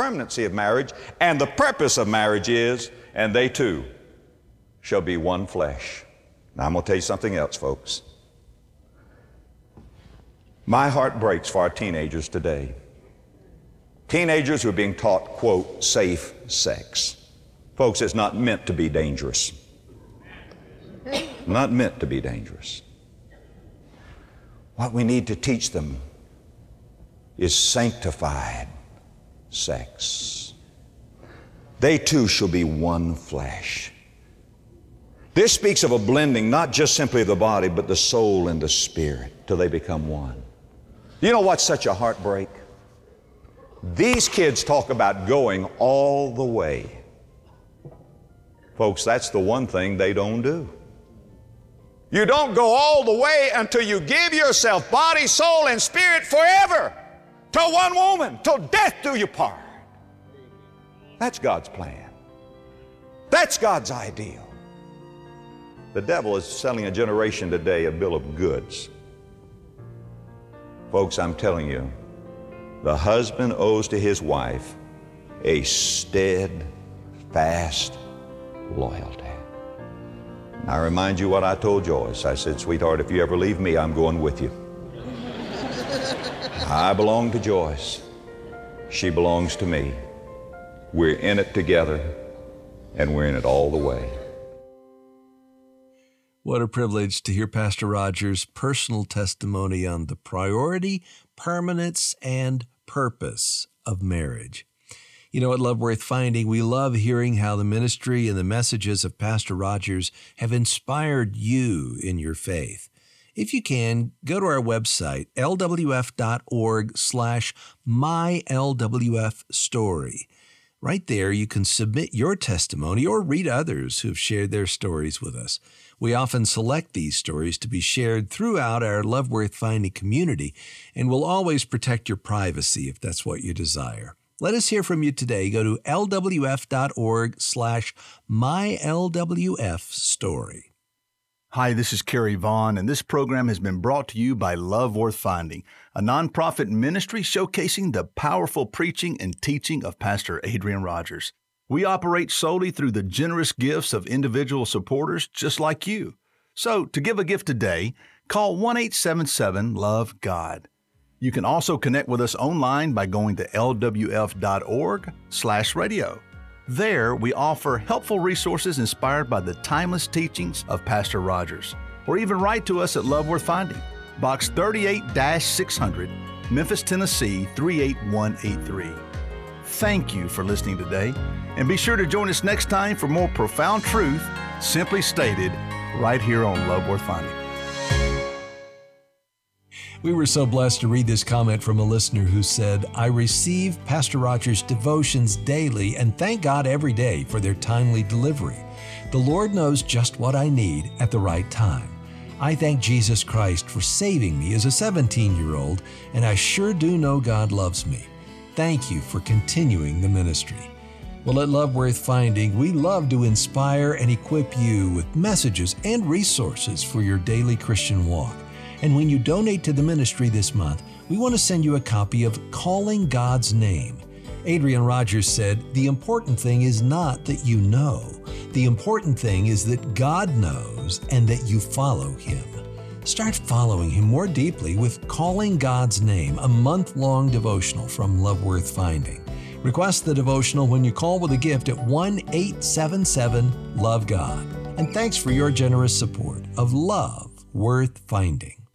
permanency of marriage, and the purpose of marriage is, and they two shall be one flesh. Now I'm going to tell you something else, folks. My heart breaks for our teenagers today. Teenagers who are being taught, quote, safe sex. Folks, it's not meant to be dangerous. Not meant to be dangerous. What we need to teach them is sanctified sex. They two shall be one flesh. This speaks of a blending, not just simply of the body, but the soul and the spirit, till they become one. You know what's such a heartbreak? These kids talk about going all the way. Folks, that's the one thing they don't do. You don't go all the way until you give yourself, body, soul, and spirit forever to one woman, till death do you part. That's God's plan. That's God's ideal. The devil is selling a generation today a bill of goods. Folks, I'm telling you, the husband owes to his wife a steadfast loyalty. I remind you what I told Joyce. I said, sweetheart, if you ever leave me, I'm going with you. I belong to Joyce. She belongs to me. We're in it together, and we're in it all the way. What a privilege to hear Pastor Rogers' personal testimony on the priority, permanence, and purpose of marriage. You know, at Love Worth Finding, we love hearing how the ministry and the messages of Pastor Rogers have inspired you in your faith. If you can, go to our website, lwf.org/mylwfstory. Right there, you can submit your testimony or read others who've shared their stories with us. We often select these stories to be shared throughout our Love Worth Finding community, and we'll always protect your privacy if that's what you desire. Let us hear from you today. Go to lwf.org/mylwfstory. Hi, this is Kerry Vaughn, and this program has been brought to you by Love Worth Finding, a nonprofit ministry showcasing the powerful preaching and teaching of Pastor Adrian Rogers. We operate solely through the generous gifts of individual supporters just like you. So, to give a gift today, call 1-877-LOVE-GOD. You can also connect with us online by going to lwf.org/radio. There, we offer helpful resources inspired by the timeless teachings of Pastor Rogers. Or even write to us at Love Worth Finding, Box 38-600, Memphis, Tennessee 38183. Thank you for listening today, and be sure to join us next time for more profound truth, simply stated, right here on Love Worth Finding. We were so blessed to read this comment from a listener who said, I receive Pastor Rogers' devotions daily and thank God every day for their timely delivery. The Lord knows just what I need at the right time. I thank Jesus Christ for saving me as a 17-year-old, and I sure do know God loves me. Thank you for continuing the ministry. Well, at Love Worth Finding, we love to inspire and equip you with messages and resources for your daily Christian walk. And when you donate to the ministry this month, we want to send you a copy of Calling God's Name. Adrian Rogers said, the important thing is not that you know. The important thing is that God knows and that you follow Him. Start following Him more deeply with Calling God's Name, a month-long devotional from Love Worth Finding. Request the devotional when you call with a gift at 1-877-LOVE-GOD. And thanks for your generous support of Love Worth Finding.